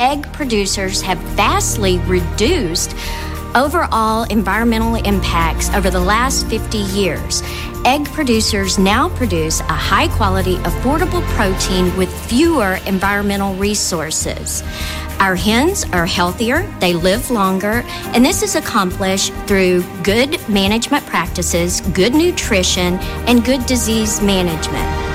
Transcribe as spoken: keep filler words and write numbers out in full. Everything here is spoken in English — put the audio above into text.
egg producers have vastly reduced overall environmental impacts over the last fifty years. Egg producers now produce a high-quality, affordable protein with fewer environmental resources. Our hens are healthier, they live longer, and this is accomplished through good management practices, good nutrition, and good disease management.